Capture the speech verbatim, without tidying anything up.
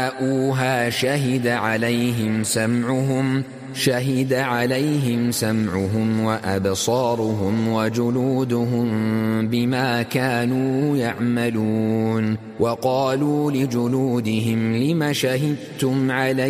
جاءوها شهد عليهم سمعهم شهد عليهم سمعهم وأبصارهم وجلودهم بما كانوا يعملون. وقالوا لجلودهم لم شهدتم عليهم